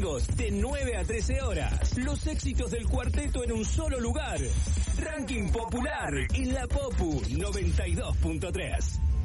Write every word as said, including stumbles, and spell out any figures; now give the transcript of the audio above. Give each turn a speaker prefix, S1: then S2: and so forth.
S1: domingos de nueve a trece horas. Los éxitos del cuarteto en un solo lugar. Ranking popular en la Popu noventa y dos punto tres.